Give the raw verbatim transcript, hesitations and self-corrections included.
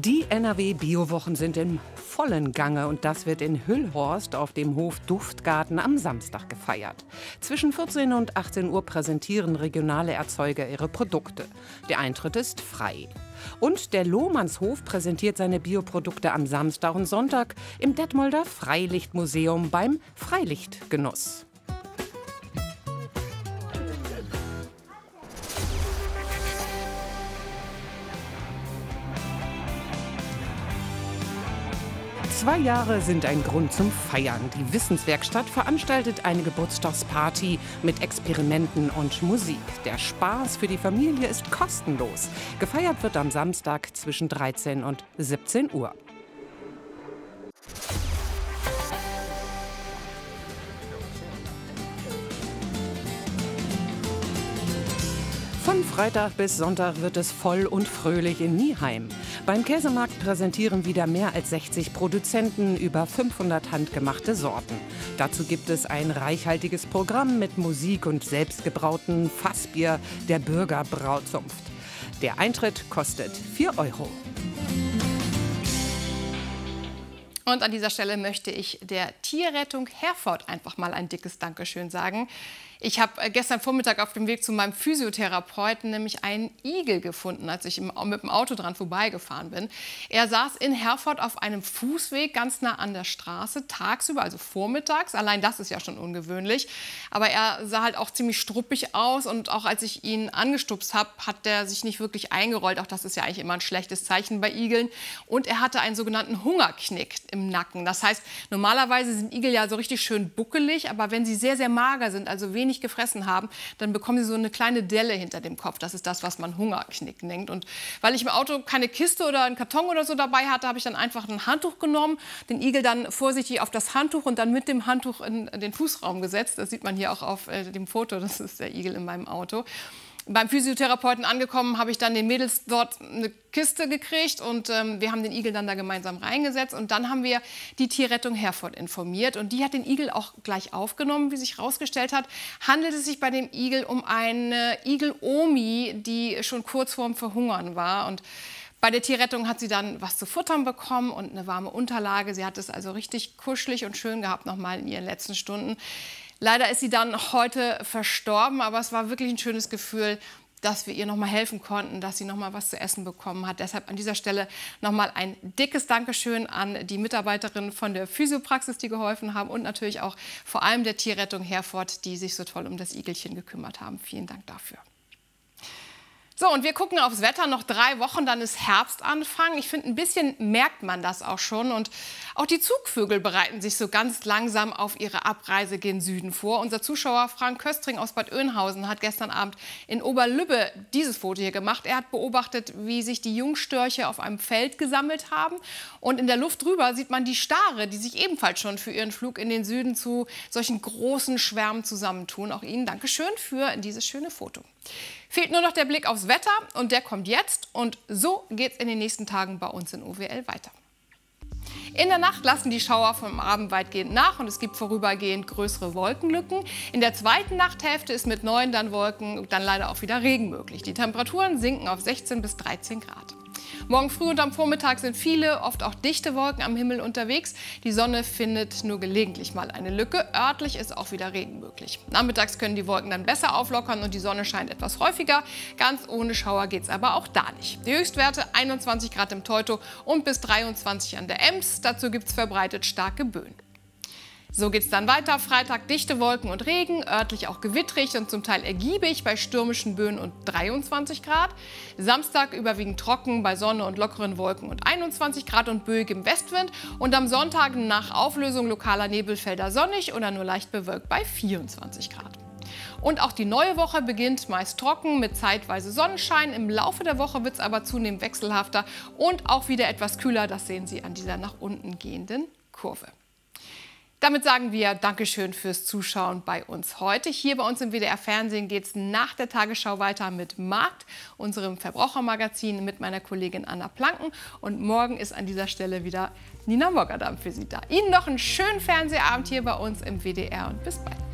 Die N R W-Biowochen sind im vollen Gange und das wird in Hüllhorst auf dem Hof Duftgarten am Samstag gefeiert. Zwischen vierzehn und achtzehn Uhr präsentieren regionale Erzeuger ihre Produkte. Der Eintritt ist frei. Und der Lohmannshof präsentiert seine Bioprodukte am Samstag und Sonntag im Detmolder Freilichtmuseum beim Freilichtgenuss. Zwei Jahre sind ein Grund zum Feiern. Die Wissenswerkstatt veranstaltet eine Geburtstagsparty mit Experimenten und Musik. Der Spaß für die Familie ist kostenlos. Gefeiert wird am Samstag zwischen dreizehn und siebzehn Uhr. Von Freitag bis Sonntag wird es voll und fröhlich in Nieheim. Beim Käsemarkt präsentieren wieder mehr als sechzig Produzenten über fünfhundert handgemachte Sorten. Dazu gibt es ein reichhaltiges Programm mit Musik und selbstgebrauten Fassbier der Bürger Brauzunft. Der Eintritt kostet vier Euro. Und an dieser Stelle möchte ich der Tierrettung Herford einfach mal ein dickes Dankeschön sagen. Ich habe gestern Vormittag auf dem Weg zu meinem Physiotherapeuten nämlich einen Igel gefunden, als ich im, mit dem Auto dran vorbeigefahren bin. Er saß in Herford auf einem Fußweg ganz nah an der Straße, tagsüber, also vormittags. Allein das ist ja schon ungewöhnlich. Aber er sah halt auch ziemlich struppig aus und auch als ich ihn angestupst habe, hat er sich nicht wirklich eingerollt. Auch das ist ja eigentlich immer ein schlechtes Zeichen bei Igeln. Und er hatte einen sogenannten Hungerknick im Nacken. Das heißt, normalerweise sind Igel ja so richtig schön buckelig, aber wenn sie sehr, sehr mager sind, also wenig gefressen haben, dann bekommen sie so eine kleine Delle hinter dem Kopf. Das ist das, was man Hungerknick nennt. Und weil ich im Auto keine Kiste oder einen Karton oder so dabei hatte, habe ich dann einfach ein Handtuch genommen, den Igel dann vorsichtig auf das Handtuch und dann mit dem Handtuch in den Fußraum gesetzt. Das sieht man hier auch auf äh, dem Foto. Das ist der Igel in meinem Auto. Beim Physiotherapeuten angekommen, habe ich dann den Mädels dort eine Kiste gekriegt und ähm, wir haben den Igel dann da gemeinsam reingesetzt. Und dann haben wir die Tierrettung Herford informiert und die hat den Igel auch gleich aufgenommen, wie sich herausgestellt hat. Handelt es sich bei dem Igel um eine Igel-Omi, die schon kurz vorm Verhungern war. Und bei der Tierrettung hat sie dann was zu futtern bekommen und eine warme Unterlage. Sie hat es also richtig kuschelig und schön gehabt nochmal in ihren letzten Stunden. Leider ist sie dann heute verstorben, aber es war wirklich ein schönes Gefühl, dass wir ihr noch mal helfen konnten, dass sie noch mal was zu essen bekommen hat. Deshalb an dieser Stelle noch mal ein dickes Dankeschön an die Mitarbeiterinnen von der Physiopraxis, die geholfen haben und natürlich auch vor allem der Tierrettung Herford, die sich so toll um das Igelchen gekümmert haben. Vielen Dank dafür. So, und wir gucken aufs Wetter, noch drei Wochen, dann ist Herbstanfang. Ich finde, ein bisschen merkt man das auch schon. Und auch die Zugvögel bereiten sich so ganz langsam auf ihre Abreise gen Süden vor. Unser Zuschauer Frank Köstring aus Bad Oeynhausen hat gestern Abend in Oberlübbe dieses Foto hier gemacht. Er hat beobachtet, wie sich die Jungstörche auf einem Feld gesammelt haben. Und in der Luft drüber sieht man die Stare, die sich ebenfalls schon für ihren Flug in den Süden zu solchen großen Schwärmen zusammentun. Auch Ihnen Dankeschön für dieses schöne Foto. Fehlt nur noch der Blick aufs Wetter und der kommt jetzt. Und so geht es in den nächsten Tagen bei uns in O W L weiter. In der Nacht lassen die Schauer vom Abend weitgehend nach und es gibt vorübergehend größere Wolkenlücken. In der zweiten Nachthälfte ist mit neuen dann Wolken dann leider auch wieder Regen möglich. Die Temperaturen sinken auf sechzehn bis dreizehn Grad. Morgen früh und am Vormittag sind viele, oft auch dichte Wolken am Himmel unterwegs. Die Sonne findet nur gelegentlich mal eine Lücke. Örtlich ist auch wieder Regen möglich. Nachmittags können die Wolken dann besser auflockern und die Sonne scheint etwas häufiger. Ganz ohne Schauer geht es aber auch da nicht. Die Höchstwerte einundzwanzig Grad im Teutow und bis dreiundzwanzig an der Ems. Dazu gibt es verbreitet starke Böen. So geht es dann weiter. Freitag dichte Wolken und Regen, örtlich auch gewittrig und zum Teil ergiebig bei stürmischen Böen und dreiundzwanzig Grad. Samstag überwiegend trocken bei Sonne und lockeren Wolken und einundzwanzig Grad und böigem Westwind. Und am Sonntag nach Auflösung lokaler Nebelfelder sonnig oder nur leicht bewölkt bei vierundzwanzig Grad. Und auch die neue Woche beginnt meist trocken mit zeitweise Sonnenschein. Im Laufe der Woche wird es aber zunehmend wechselhafter und auch wieder etwas kühler. Das sehen Sie an dieser nach unten gehenden Kurve. Damit sagen wir Dankeschön fürs Zuschauen bei uns heute. Hier bei uns im W D R Fernsehen geht es nach der Tagesschau weiter mit Markt, unserem Verbrauchermagazin mit meiner Kollegin Anna Planken. Und morgen ist an dieser Stelle wieder Nina Mogadam für Sie da. Ihnen noch einen schönen Fernsehabend hier bei uns im W D R und bis bald.